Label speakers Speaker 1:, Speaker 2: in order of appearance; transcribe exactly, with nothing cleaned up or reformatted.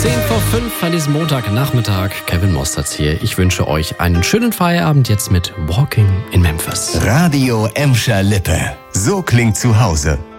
Speaker 1: zehn vor fünf an diesem Montagnachmittag. Kevin Mosterz hier. Ich wünsche euch einen schönen Feierabend jetzt mit Walking in Memphis.
Speaker 2: Radio Emscher Lippe. So klingt zu Hause.